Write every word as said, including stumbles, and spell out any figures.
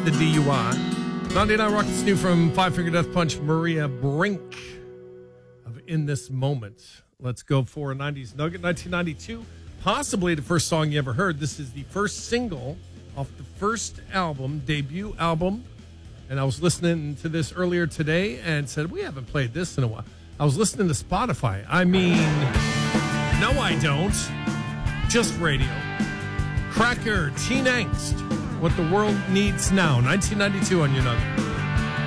the D U I. ninety-nine Rockets new from Five Finger Death Punch, Maria Brink of In This Moment. Let's go for a nineties nugget. nineteen ninety-two, possibly the first song you ever heard. This is the first single off the first album, debut album. And I was listening to this earlier today and said, we haven't played this in a while. I was listening to Spotify. I mean, no, I don't. Just radio. Cracker, Teen Angst, What the World Needs Now. nineteen ninety-two on your nugget.